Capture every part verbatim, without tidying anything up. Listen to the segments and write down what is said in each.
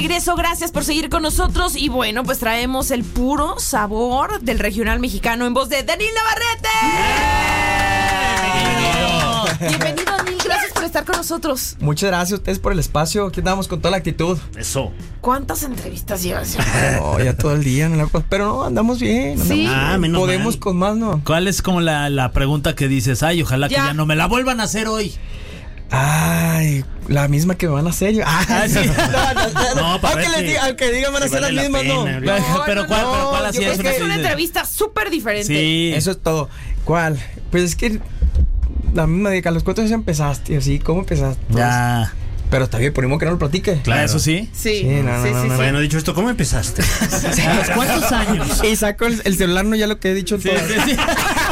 Regreso, gracias por seguir con nosotros. Y bueno, pues traemos el puro sabor del regional mexicano en voz de Daniel Navarrete. ¡Eh! Bienvenido, Daniel, gracias por estar con nosotros. Muchas gracias a ustedes por el espacio. Aquí andamos con toda la actitud. Eso. ¿Cuántas entrevistas llevas? Oh, ya todo el día, ¿no? Pero no, andamos bien. Andamos Sí. bien. Ah, menos Podemos mal. con más, ¿no? ¿Cuál es como la, la pregunta que dices? Ay, ojalá Ya. que ya no me la vuelvan a hacer hoy. Ay, la misma que me van a hacer. Ay, sí. No, no, no, No, para aunque, ver les si- diga, aunque digan van a si ser vale las la mismas, no. pena. No, pero no, ¿cuál, no. pero cuál Yo así creo es? Es que es que una dices? entrevista súper diferente. Sí. Eso es todo. ¿Cuál? Pues es que la misma de que a los cuántos años empezaste, así, ¿cómo empezaste? Ya. Pero está bien, ponemos que no lo platique. Claro, eso sí. Sí, Sí, no, no, sí, no, sí, no. sí. Bueno, dicho esto, ¿cómo empezaste? ¿A los cuántos años? Y saco el, el celular, no ya lo que he dicho. Sí, todo. sí, sí.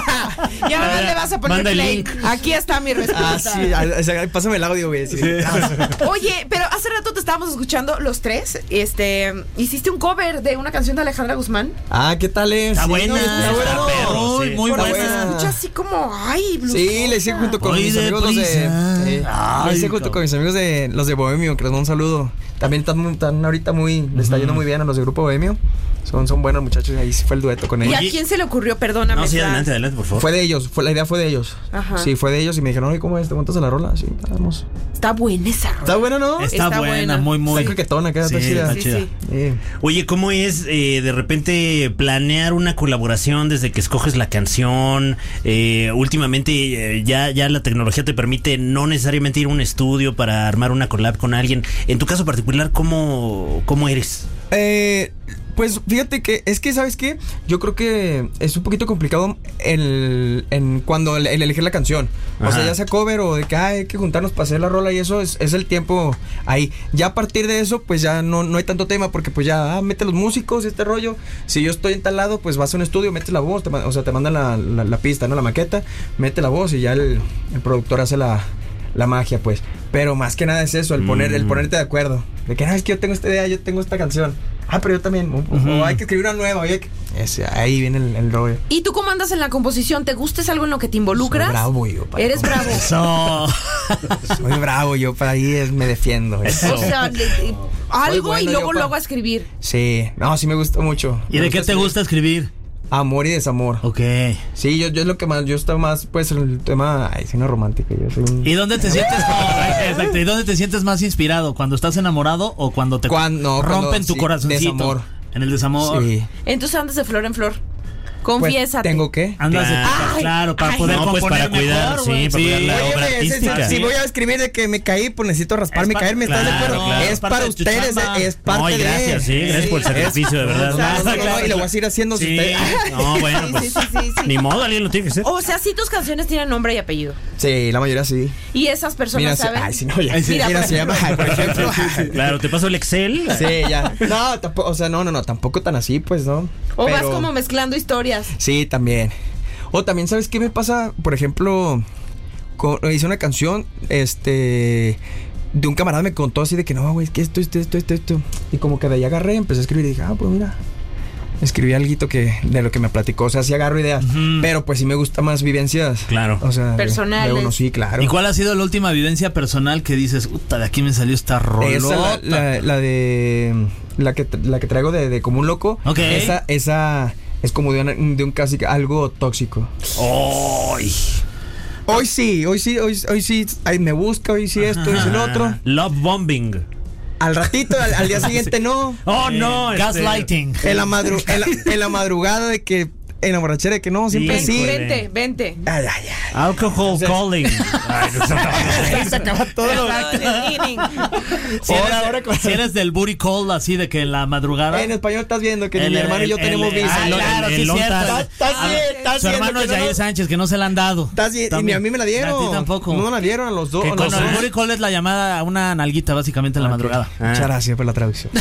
Y ahora le vas a poner Manda el play. link. Aquí está mi respuesta. Ah, sí, ah, o sea, pásame el audio, güey. Sí. Oye, pero hace rato te estábamos escuchando los tres. Este, hiciste un cover de una canción de Alejandra Guzmán. Ah, ¿qué tal es? Está Sí, buena. no, está Está bueno. perro, Muy, sí. muy Está Porque buena. se buena. escucha así como, ay, blues. Sí, le hice junto con Voy mis amigos los de. deprisa. Sí, Ay, le hice junto cabrón. con mis amigos de los de Bohemio, que les mando un saludo. También están, muy- están ahorita muy. Les está yendo muy bien a los de Grupo Bohemio. Son, son buenos muchachos. Ahí sí fue el dueto con ¿Y ellos. a quién se le ocurrió? Perdóname. No, sí, Fran. adelante, adelante, por favor. Fue de ellos, fue, la idea fue de ellos. Ajá. Sí, fue de ellos y me dijeron, oye, ¿cómo es? ¿Te montas a la rola? Sí, vamos. Está buena esa rola. Está buena, ¿no? Está, Está buena, buena. muy, muy. Está coquetona, queda Sí, está chida. está Sí, chida. sí. Sí. Oye, ¿cómo es eh, de repente planear una colaboración desde que escoges la canción? Eh, últimamente eh, ya, ya la tecnología te permite no necesariamente ir a un estudio para armar una collab con alguien. En tu caso particular, ¿cómo, cómo eres? Eh, pues fíjate que es que, ¿sabes qué? Yo creo que es un poquito complicado el, en cuando el, el elegir la canción. O Ajá. sea, ya sea cover o de que ay, hay que juntarnos para hacer la rola y eso es, es el tiempo ahí. Ya a partir de eso, pues ya no, no hay tanto tema porque pues ya, ah, mete los músicos, este rollo. Si yo estoy en tal lado, pues vas a un estudio, metes la voz, te, ma- o sea, te mandan la, la, la pista, ¿no? La maqueta, mete la voz y ya el, el productor hace la... La magia, pues. Pero más que nada es eso, el poner, Mm. el ponerte de acuerdo. De que, no, es que yo tengo esta idea, yo tengo esta canción. Ah, pero yo también. O, Ujú. o hay que escribir una nueva. Oye, que- ese, ahí viene el, el rollo. ¿Y tú cómo andas en la composición? ¿Te gusta algo en lo que te involucras? Soy bravo yo. para Eres componer. bravo. Eso. Soy bravo yo, para ahí es, me defiendo. Eso. O sea, le- le- algo bueno y luego yo pa- luego a escribir. Sí, no, sí me gusta mucho. ¿Y Me de qué te escribir. gusta escribir? Amor y desamor. Ok. Sí, yo, yo es lo que más, yo estoy más, pues, el tema, ay, soy una romántica, yo soy un... ¿Y dónde te sientes como, exacto, ¿y dónde te sientes más inspirado? ¿Cuando estás enamorado o cuando te Cuando- no, rompen cuando- tu sí, corazoncito? desamor. En el desamor. Sí. Entonces andas de flor en flor. Pues, Confiésate. ¿tengo qué? Andas de Ay, claro, para ay, poder no, pues, componer para cuidar, mejor, sí, güey. para cuidar la Oye, obra güey, si- artística. Si, Sí. voy a escribir de que me caí, pues necesito rasparme y pa- caerme, ¿estás de claro, acuerdo? claro, Es es parte para de tu ustedes, chamba. es parte No, y de... gracias, sí, gracias por el sacrificio, de verdad. No, no, no, Claro, no, y lo voy a seguir haciendo si Sí, usted... no, bueno, Sí, pues sí, sí, sí, sí. ni modo, alguien lo tiene que hacer. O sea, sí tus canciones tienen nombre y apellido. Sí, la mayoría sí. Y esas personas Mira, se, saben. ay, sí, no, ya. Ay, sí. Mira, Mira, se llama, ay, por ejemplo. Claro, te paso el Excel. Sí, ya. No, tampoco, o sea, no, no, no, tampoco tan así, pues, ¿no? O vas Pero- como mezclando historias. Sí, también. O también, ¿sabes qué me pasa? Por ejemplo, con- hice una canción, este... De un camarada me contó así de que no, güey, es que esto, esto, esto, esto, esto. Y como que de ahí agarré, empecé a escribir y dije, ah, pues mira. Escribí algo que, de lo que me platicó, o sea, sí agarro ideas. Ujú. Pero pues sí me gusta más vivencias. Claro. O sea, de- Personales. de uno, sí, claro. ¿Y cuál ha sido la última vivencia personal que dices, puta, de aquí me salió esta rolota? Esa, la, la, la de... La que, la que traigo de, de Como un Loco. Ok. Esa, esa es como de, una- de un casi algo tóxico. ¡Ay! Hoy sí, hoy sí, hoy, hoy sí, ahí me busca, hoy sí esto, hoy sí lo otro. Love bombing. Al ratito, al, al día siguiente no. Oh, no. este- Gaslighting. En la, madru- en, la, en la madrugada de que, en la borrachera de que no, siempre Ven, sí. Híjole. vente, vente. Ay, ay, ay. Alcohol calling. Ay, no, Se acaba todo lo... Exacto, en el inning. Si eres, Ahora, ahora con- si eres del booty call, así de que en la madrugada. En español estás viendo que El- mi hermano y yo el- tenemos el- visa. Ah, el- claro, el- sí, el cierto. lonta- Estás A ver, bien, estás Su viendo hermano que es no, Jair no. Sánchez, que no se la han dado. Estás bien, y También. ni a mí me la dieron. A ti tampoco. No me la dieron a los dos. ¿Qué a los Bueno, cosa? el dos. booty call es la llamada a una nalguita, básicamente, en la Ah, madrugada. Ah. Muchas gracias por la traducción.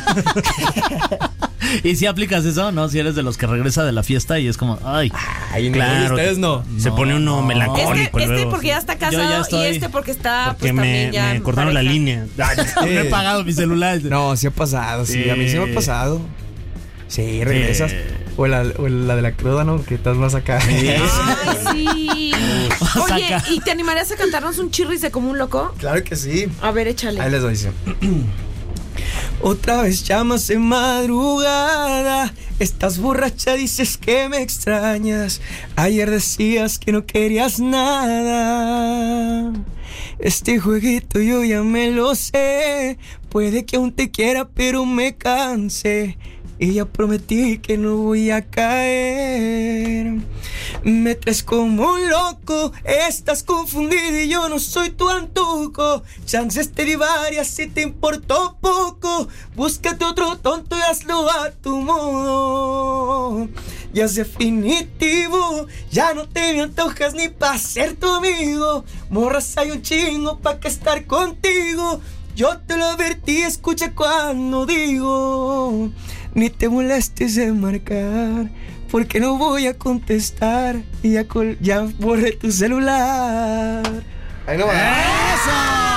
¿Y si aplicas eso, no? Si eres de los que regresa de la fiesta y es como, ay. Ay, no, Claro. ustedes no. Se No, pone uno no. melancólico. Este, este luego, porque sí. ya está Yo casado ya estoy- y este porque está Porque pues me, también ya me en cortaron la pareja. línea. Ay, No he pagado mi celular. No, sí ha pasado, sí. A mí sí me ha pasado. Sí, regresas. O la, o la de la cruda, ¿no? Que estás más acá. Ay, sí. Oye, Saca. ¿y te animarías a cantarnos un chirris de Como un Loco? Claro que sí. A ver, échale. Ahí les doy. Dice. Otra vez llamas en madrugada. Estás borracha, dices que me extrañas. Ayer decías que no querías nada. Este jueguito yo ya me lo sé. Puede que aún te quiera, pero me canse. Y ya prometí que no voy a caer. Me traes como un loco. Estás confundido y yo no soy tu antuco. Chances te di varias si te importó poco. Búscate otro tonto y hazlo a tu modo. Ya es definitivo. Ya no te me antojas ni pa' ser tu amigo. Morras hay un chingo pa' que estar contigo. Yo te lo advertí, escucha cuando digo. Ni te molestes en marcar, porque no voy a contestar. Y ya, col- ya borré tu celular. Ahí no va. ¡Eso!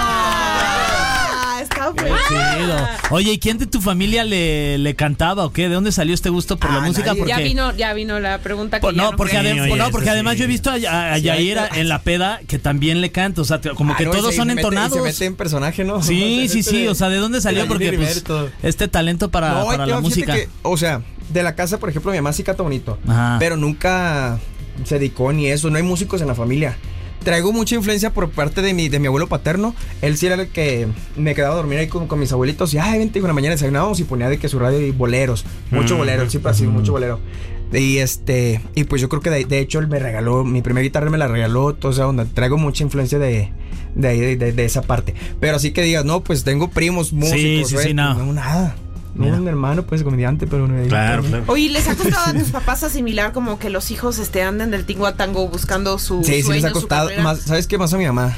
Está Qué buena. chido. Oye, ¿y quién de tu familia le, le cantaba o qué? ¿De dónde salió este gusto por la Ah, música? nadie. Porque, Ya vino, ya vino la pregunta que Por- ya no, no porque, fue. Sí, adem- oye, no, eso porque sí. además yo he visto a, a, a Sí, Yair hay- en la peda que también le canta, o sea, como que Ah, no, todos ese son se mete- entonados. Se mete en personaje, ¿no? Sí, Se sí, mete sí, de- o sea, ¿de dónde salió? de Porque Jenny pues, Rivera y todo. este talento para, No, para yo, la fíjate música. que, o sea, de la casa, por ejemplo, mi mamá sí canta bonito. Ajá. Pero nunca se dedicó ni eso. No hay músicos en la familia. Traigo mucha influencia por parte de mi, de mi abuelo paterno. Él sí era el que me quedaba a dormir ahí con, con mis abuelitos. Y, ay, vente, hijo, en la mañana desayunábamos y ponía de que su radio y boleros. Mucho Mm. bolero, siempre ha sido mucho bolero. Y este, y pues yo creo que de, de hecho él me regaló, mi primera guitarra me la regaló, todo, o sea, donde traigo mucha influencia de, de ahí, de, de, de esa parte. Pero así que digas, no, pues tengo primos músicos. sí, ¿ves? sí, no. Pues, no, nada. No, Mira. un hermano, pues, comediante, pero no. Claro, claro. Oye, ¿les ha costado a tus papás asimilar como que los hijos este, anden del tingo a tango buscando su Sí, sí sueño, les ha su costado. carrera? Más, ¿sabes qué? Más a mi mamá.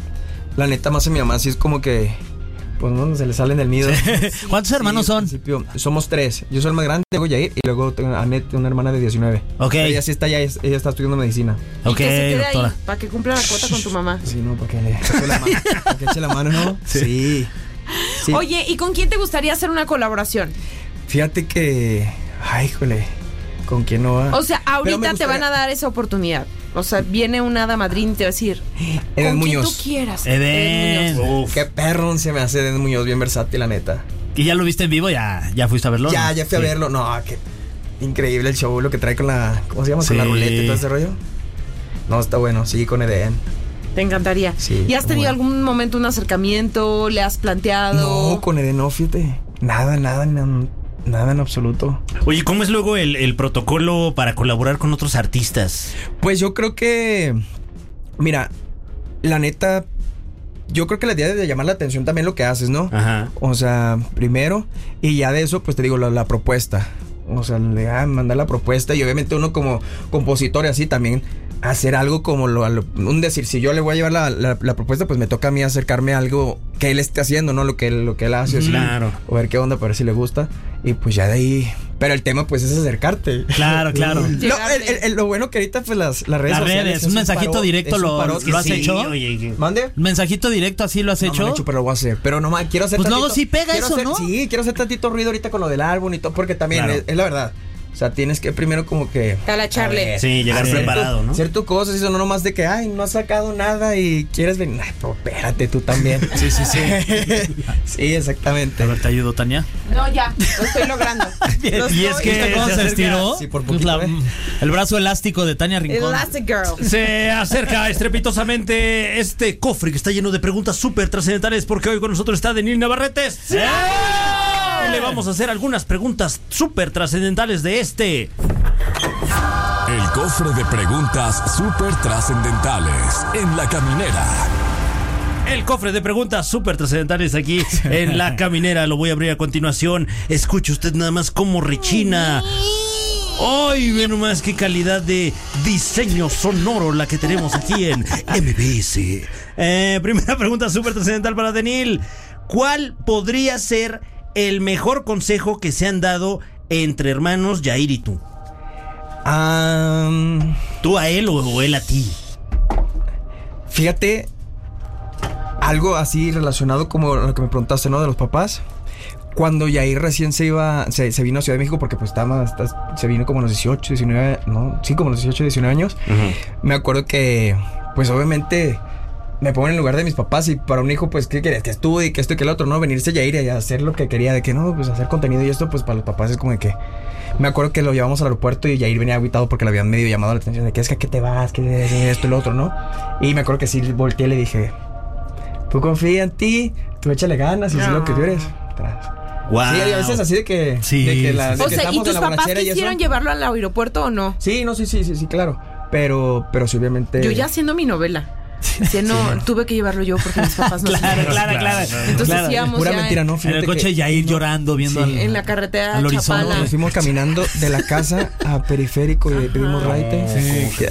La neta, más a mi mamá, sí es como que. Pues no, se le salen del nido. ¿Cuántos hermanos Sí, al son? principio, somos tres. Yo soy el más grande, luego Yair, y luego tengo a Anet, una hermana de diecinueve. Ok. Pero ella sí está ya, ella está estudiando medicina. Y Ok, que se quede doctora. ahí para que cumpla la cuota con tu mamá. Sí, no, para que le eche la mano. Para que eche la mano, ¿no? Sí. Sí. Oye, ¿y con quién te gustaría hacer una colaboración? Fíjate que. Ay, híjole. ¿Con quién no va? O sea, Pero me ahorita te gustaría- van a dar esa oportunidad. O sea, viene una hada madrina y te va a decir, Eden con quien Muñoz. tú quieras. Eden. Muñoz. Uf. Qué perro se me hace Eden Muñoz, bien versátil, la neta. ¿Y ya lo viste en vivo? ¿Ya, ya fuiste a verlo? Ya, ¿no? ya fui a Sí. verlo. No, qué increíble el show, lo que trae con la. ¿Cómo se llama? Sí. Con la ruleta y todo ese rollo. No, está bueno. Sí, con Eden. Te encantaría. Sí, ¿Y has tenido bueno. algún momento un acercamiento? ¿Le has planteado? No, con Eden no, fíjate. Nada, nada, na- nada en absoluto. Oye, ¿cómo es luego el, el protocolo para colaborar con otros artistas? Pues yo creo que. Mira, la neta. Yo creo que la idea de llamar la atención también lo que haces, ¿no? Ajá. O sea, primero, y ya de eso, pues te digo, la, la propuesta. O sea, le ah, mandar la propuesta y obviamente uno como compositor y así también hacer algo como lo, lo- un decir, si yo le voy a llevar la, la- la propuesta, pues me toca a mí acercarme a algo que él esté haciendo, ¿no? Lo que él, lo que él hace, así. Claro. O ver qué onda, para ver si le gusta. Y pues ya de ahí. Pero el tema, pues, es acercarte. Claro, claro. No, Llegarle. el- el- el- lo bueno que ahorita, pues, las, las redes Las sociales. redes, es un mensajito paro- directo es un lo- paro- lo has Sí, hecho? Oye, que- ¿Mande? ¿Mensajito directo así lo has No, hecho? me lo he hecho, pero lo voy a hacer. Pero no más, quiero hacer Pues luego tantito- sí pega quiero eso, hacer- ¿no? Sí, quiero hacer tantito ruido ahorita con lo del álbum y todo, porque también Claro. es, es la verdad. O sea, tienes que primero como que... Talacharle. a ver, Sí, llegar hacer preparado, tu- ¿no? Hacer tu cosas, eso no nomás de que, ay, no has sacado nada y quieres venir. Ay, pero espérate tú también. Sí, sí, sí. Sí, exactamente. A ver, te ayudo, Tania. No, ya, lo estoy logrando. Lo Y es estoy- que ¿viste cómo se se, acerca- estiró? sí, por poquito, ¿eh? El brazo elástico de Tania Rincón. Elastic Girl. Se acerca estrepitosamente este cofre que está lleno de preguntas súper trascendentales porque hoy con nosotros está Denil Navarretes. ¡Sí! Y le vamos a hacer algunas preguntas súper trascendentales de este. El cofre de preguntas súper trascendentales en La Caminera. El cofre de preguntas súper trascendentales aquí en La Caminera. Lo voy a abrir a continuación. Escuche usted nada más cómo rechina. ¡Ay, ve nomás qué calidad de diseño sonoro la que tenemos aquí en M B S! Eh, primera pregunta súper trascendental para Denil. ¿Cuál podría ser el mejor consejo que se han dado entre hermanos Yair y tú? Am, ¿Tú a él o, o él a ti? fíjate, algo así relacionado como lo que me preguntaste, ¿no? De los papás. Cuando Yair recién se iba, se, se vino a Ciudad de México porque pues estaba, está- se vino como a los dieciocho, diecinueve, no, sí, como a los dieciocho, diecinueve años. Me acuerdo que, pues obviamente, me pongo en el lugar de mis papás y para un hijo, pues, ¿qué querías? Que estudie, que esto y que el otro, ¿no? Venirse ya ir y hacer lo que quería, de que no, pues hacer contenido y esto, pues para los papás es como de que... Me acuerdo que lo llevamos al aeropuerto y Yair venía aguitado porque le habían medio llamado la atención de que es que ¿a qué te vas? Que esto y lo otro, ¿no? Y me acuerdo que sí volteé y le dije, tú confía en ti, tú échale ganas y no. sé lo que tú eres. Wow. Sí, hay a veces así de que, sí, de que, la, de o que sea, estamos ¿y tus en la papás borrachera quisieron llevarlo al aeropuerto o no? Sí, no, sí, sí, sí, sí, claro. Pero, pero sí, obviamente. Yo ya haciendo mi novela. Sí, no, sí. Tuve que llevarlo yo porque mis papás no claro, se claro, claro, claro. Entonces claro. íbamos pura ya mentira, en, no. En el coche ya ir no, llorando, viendo sí, al, en la carretera al horizonte. Chapala. Nos fuimos caminando de la casa a Periférico y pedimos raite. Sí.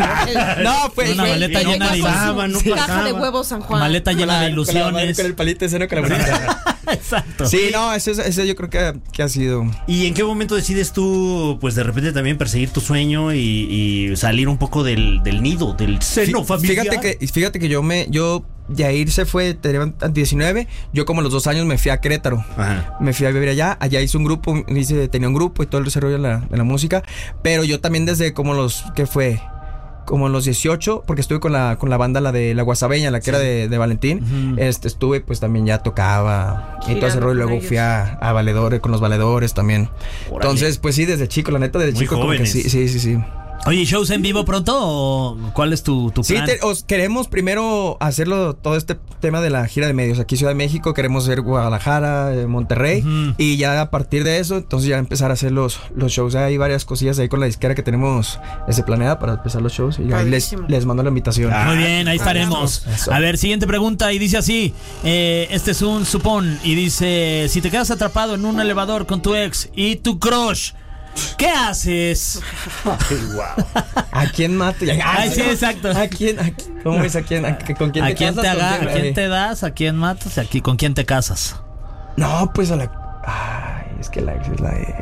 No, pues una maleta y llena de ilusiones. No sí. Caja de huevos San Juan. Maleta llena la, de ilusiones. Con, la, con el palito de seno con la bonita. Exacto. Sí, no, eso, eso yo creo que, que ha sido. ¿Y en qué momento decides tú, pues de repente también perseguir tu sueño y, y salir un poco del, del nido, del seno familiar? Fíjate que, fíjate que yo me, yo, Yair se fue, tenía diecinueve, yo como a los dos años me fui a Querétaro. Ajá. Me fui a vivir allá, allá hice un grupo, hice, tenía un grupo y todo el desarrollo de la, de la música, pero yo también desde como los, ¿qué fue? Como los dieciocho, porque estuve con la con la banda, la de la Guasabeña, la que sí. era de, de Valentín. Uh-huh. Este estuve, pues también ya tocaba y todo ese rollo. Luego ellos. fui a, a Valedores, con los Valedores también. Órale. Entonces, pues sí, desde chico, la neta, desde Muy chico, jóvenes. como que sí, sí, sí, sí. Oye, ¿shows en vivo pronto o cuál es tu, tu plan? Sí, te, os queremos primero hacerlo todo este tema de la gira de medios. Aquí Ciudad de México, queremos hacer Guadalajara, Monterrey, uh-huh. y ya a partir de eso, entonces ya empezar a hacer los, los shows. Hay varias cosillas ahí con la disquera que tenemos ese planeada para empezar los shows y ahí les, les mando la invitación. Ah, muy bien, ahí estaremos. Eso. A ver, siguiente pregunta y dice así, eh, este es un supón y dice, si te quedas atrapado en un elevador con tu ex y tu crush, ¿qué haces? Ay, wow. ¿A quién mato? Ay, sí, exacto. ¿A quién? A quién ¿Cómo es? ¿A quién? ¿A, ¿Con quién te ¿A quién casas? te, haga, quién, ¿A quién te das? ¿A quién matas? ¿Aquí, ¿Con quién te casas? No, pues a la... Ay, es que la ex es la ex.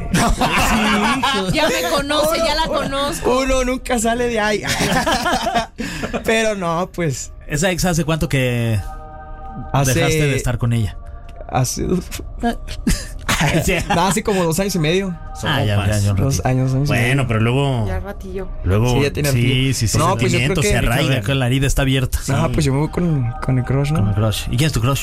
Sí. Ya me conoce, ya la conozco. Uno nunca sale de ahí. Pero no, pues... ¿Esa ex hace cuánto que hace... dejaste de estar con ella? Hace... No, hace como dos años y medio. Ah, ya, ya, ya, dos años, años bueno, pero luego. Ya ratillo. Luego. Sí, ya tiene sí, sí, sí. No, pues yo creo que se arraiga. Que la herida está abierta. Sí. No, pues yo me voy con, con el crush, ¿no? Con el crush. ¿Y quién es tu crush?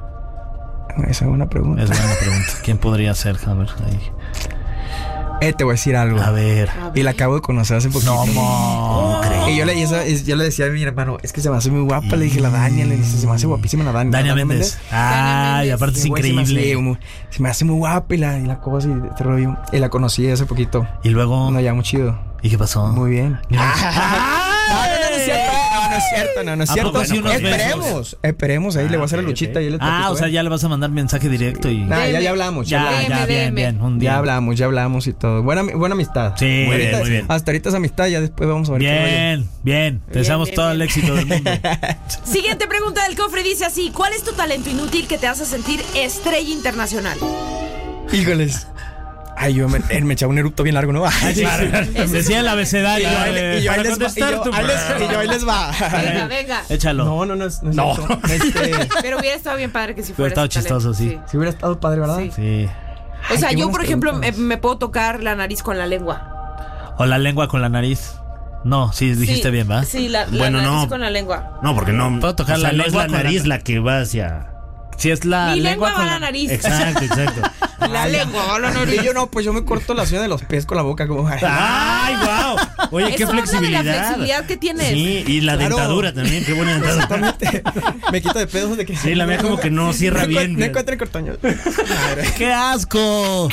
Esa es buena pregunta. Es buena pregunta. ¿Quién podría ser? A ver, ahí. Eh, te voy a decir algo. A ver. Y la acabo de conocer hace poquito. No, no. no. Y yo le, y eso, yo le decía a mi hermano, es que se me hace muy guapa. Y... Le dije, la Dania, le dije, se me hace guapísima la Dania. Dania Méndez. Ah, y aparte es increíble. Se me, hace, muy, se me hace muy guapa y la, y la cosa y este rollo. Y la conocí hace poquito. Y luego. No, ya muy chido. ¿Y qué pasó? Muy bien. Ah, no, no, no, no es cierto. No, no es cierto, no, no es cierto. Sí, esperemos, besos? esperemos. Ahí ah, le voy a hacer okay, la luchita. Okay. Y le ah, o sea, ya le vas a mandar mensaje directo y. Nah, ya, ya hablamos. Ya, ya, ya, ya bien, bien. Un día. Ya hablamos, ya hablamos y todo. Buena, buena amistad. Sí, muy bien, muy bien. Hasta ahorita es amistad, ya después vamos a ver. Bien, bien. Te deseamos todo bien. El éxito del mundo. Siguiente pregunta del cofre dice así: ¿cuál es tu talento inútil que te hace sentir estrella internacional? Híjoles. Ay, yo me, me echaba un eructo bien largo, ¿no? Ay, claro. Decía el abecedario. Y yo ahí les va. Y yo ahí les va. Venga, venga. Échalo. No, no, no. No. no. Este... Pero hubiera estado bien padre que si fuera. Hubiera estado chistoso, sí. sí. Si hubiera estado padre, ¿verdad? Sí. sí. O sea, Ay, yo, por ejemplo, me, me puedo tocar la nariz con la lengua. O la lengua con la nariz. No, sí, dijiste sí, bien, ¿va? Sí, la, la bueno, nariz no. con la lengua. No, porque no. Puedo tocar o sea, la no lengua es la nariz la... la que va hacia. Si es la Mi lengua, lengua va con a la, la nariz. Exacto, exacto. La lengua va a la nariz. Y yo no, pues yo me corto la zona de los pies con la boca como. ¡Ay, wow! Oye, Eso qué flexibilidad. De la flexibilidad que tienes. Sí, y la claro. dentadura también, qué buena dentadura. Exactamente. Me quito de pedos de que. Sí, la mía como que no cierra no bien. No encuentro el cortoño. ¡Qué asco!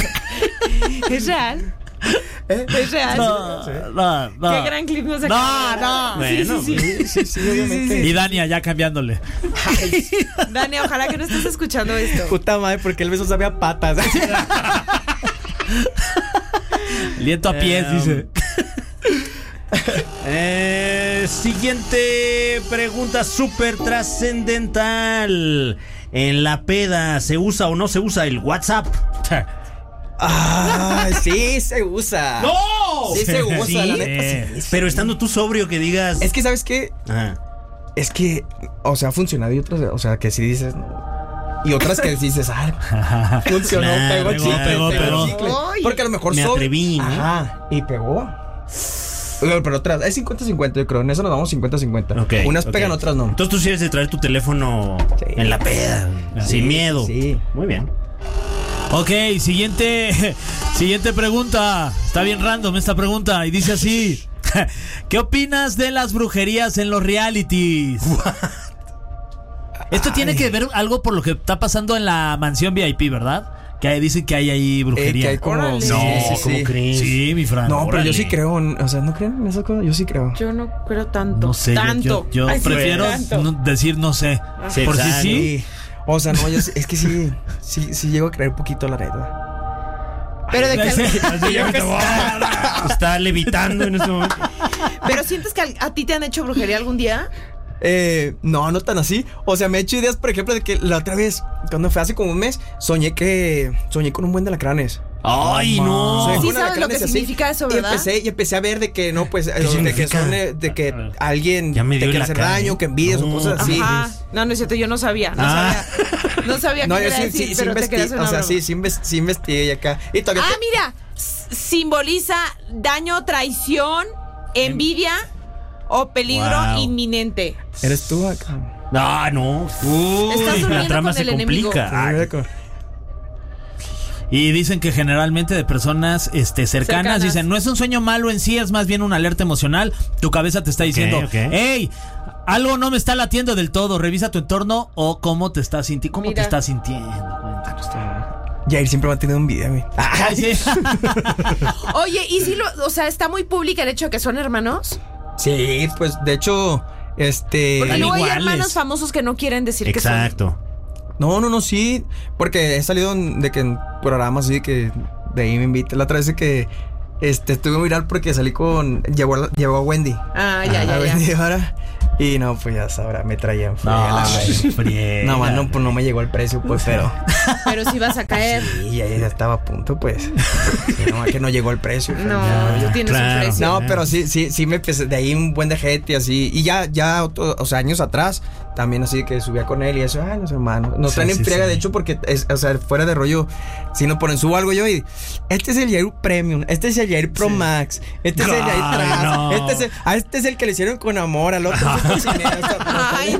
Es real. ¿Eh? Es real. No, no, no. Qué gran clip nos acaba. No, no. Bueno, sí, sí, sí, sí, sí, obviamente. Y Dania ya cambiándole. Ay, Dania, ojalá que no estés escuchando esto. Puta madre, porque el beso sabía a patas. Liento a pies, um, dice. Eh, siguiente pregunta súper trascendental. En la peda, ¿se usa o no se usa el WhatsApp? Ah, sí se usa. ¡No! Sí se usa, ¿Sí? la neta, eh, sí, sí. Pero estando tú sobrio que digas. Es que, ¿sabes qué? Ajá. Es que, o sea, ha funcionado y otras, o sea, que si dices. Y otras que dices, ah, funcionó, Claro, pegó, pegó, chicle, pegó, pegó, pegó. chicle. Porque a lo mejor Me sobre- atreví, ¿no? Ajá, y pegó. Pero otras, es cincuenta cincuenta, yo creo. En eso nos damos cincuenta cincuenta. Ok, Unas ok. pegan, otras no. Entonces tú sí eres de traer tu teléfono Sí. en la peda, Sí, sin miedo. sí. Muy bien. Ok, siguiente, siguiente pregunta. Está bien random esta pregunta y dice así. ¿Qué opinas de las brujerías en los realities? Esto tiene Ay. que ver algo por lo que está pasando en la mansión V I P, ¿verdad? Que ahí dicen que hay ahí Eh, brujería. que hay como. Órale. Sí, No, sí, sí. ¿cómo crees? Sí, mi Fran. No, pero yo sí Órale. creo. en- O sea, ¿no creen en esa cosa? Yo sí creo. Yo no creo tanto. No sé, yo- tanto. yo, yo Ay, sí, prefiero tanto. no- decir no sé. Sí, Por si exacto. sí. Sí. O sea, no, yo sí- es que sí, sí, sí llego a creer poquito, la neta. Pero de que Sí. Así ya te voy a dar. Está levitando en este momento. Pero sientes que a, a ti te han hecho brujería algún día? Eh, no, no tan así. O sea, me he hecho ideas, por ejemplo, de que la otra vez, cuando fue hace como un mes, soñé que. Soñé con un buen de alacranes. Ay, no. Soñé Sí con sabes lo alacranes que así. significa eso, Y ¿verdad? empecé, y empecé a ver de que no, pues, eh, de que significa? son, eh, de que alguien Ya me te dio quiere la hacer cara, daño, ¿eh? que envidias o No. cosas así. Ajá. No, no es cierto, yo no sabía. No Ah. sabía. No sabía No, qué yo quería sí, decir, sí, sí pero te quería investigué. hacer O una sea, broma. sí, sí, inves- sí investigué y acá. Y todavía Ah, te- mira. S- Simboliza daño, traición, envidia o peligro Wow. inminente. Eres tú acá. Ah, no. Uy, Estás durmiendo la trama con se el enemigo. complica. Ay, Y dicen que generalmente de personas este, cercanas, Cercanas. dicen, no es un sueño malo en sí, es más bien una alerta emocional. Tu cabeza te está diciendo, ok. hey, algo no me está latiendo del todo, revisa tu entorno o cómo te estás sintiendo. ¿Cómo te Mira. estás sintiendo? Cuéntanos. Jair siempre me ha tenido envidia, güey. Ay, sí. Oye, y si lo, o sea, está muy pública el hecho de que son hermanos. Sí, pues de hecho, este. Porque Están luego hay iguales. hermanos famosos que no quieren decir que son. Exacto. No, no, no, sí. Porque he salido en- de que en programas así que de ahí me invitan. La otra vez de que este, estuve viral porque salí con. Llevó, a- llevó a Wendy. Ah, ya, a ya, ya. Wendy ahora. Y no, pues ya sabrá, me traían friega la güey. friega. No, más no, pues no me llegó el precio, pues, pero. Pero si vas a caer. Sí, ya, ya estaba a punto, pues. Sí, no, más que no llegó el precio. pues, No, ya. yo tienes claro. un precio. No, pero sí, sí, sí me empecé de ahí un buen de gente y así. Y ya, ya, otro- o sea, años atrás, también así que subía con él y eso, ay, los hermanos. Nos Sí, traen en sí, friega, sí. de hecho, porque, es, o sea, fuera de rollo, si nos ponen, subo algo yo y este es el Jair Premium, este es el Jair Pro Max, este es el Jair Ay, Trans, no. este es el, a este es el que le hicieron con amor, al otro es el cocinero, o sea, Ay,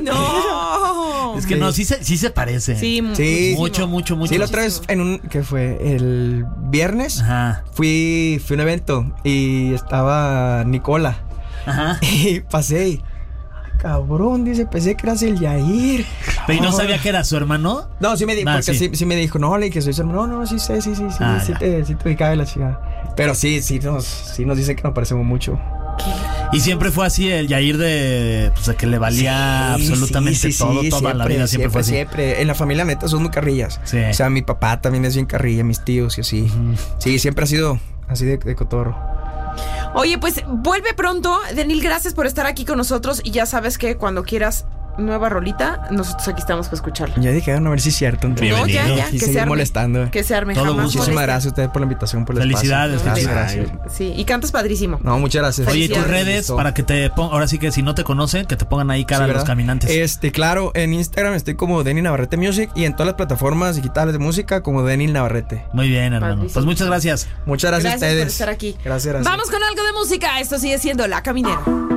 no. Es que no, sí se, sí se parece. Sí, Sí. Mucho, mucho, mucho. Sí, la otra vez en un, ¿qué fue? El viernes Ajá. fui, fui a un evento y estaba Nicola. Ajá. Y pasé y, cabrón, dice, pensé que eras el Yair. Pero ¿y no sabía que era su hermano? No, sí me dijo, Ah, porque sí. sí. Sí, me dijo, no, le dije, soy su hermano. No, no, sí sé, sí, sí, sí, Ah, sí, ya. te, sí te cabe la chica. Pero sí, sí nos, sí nos dice que nos parecemos mucho. Y siempre fue así el Yair de, pues, de que le valía Sí, absolutamente sí, sí, todo, sí, toda la siempre, vida siempre, fue así. Siempre, en la familia neta son muy carrillas. Sí. O sea, mi papá también es bien carrilla, mis tíos y así. Sí, siempre ha sido así de, de cotorro. Oye, pues vuelve pronto. Denil, gracias por estar aquí con nosotros. Y ya sabes que cuando quieras nueva rolita, nosotros aquí estamos para escucharla. Ya dijeron a ver si es cierto. entonces. No, ya, Bienvenido. ya, Y que se seguir arme. molestando. Que se arme. Todo jamás gusto. Muchísimas molesta. gracias a ustedes por la invitación, por el Felicidades, espacio. Gracias, felicidades. gracias. Sí, y cantas padrísimo. No, muchas gracias. Oye, ¿y tus Felicidades. redes para que te pongan, ahora sí que si no te conocen, que te pongan ahí cara Sí, a los ¿verdad? caminantes? Este, claro, en Instagram estoy como Denny Navarrete Music y en todas las plataformas digitales de música como Denny Navarrete. Muy bien, hermano. Padrísimo. Pues muchas gracias. Muchas gracias, Gracias a ustedes. por estar aquí. Gracias, gracias. Vamos con algo de música. Esto sigue siendo La Caminera.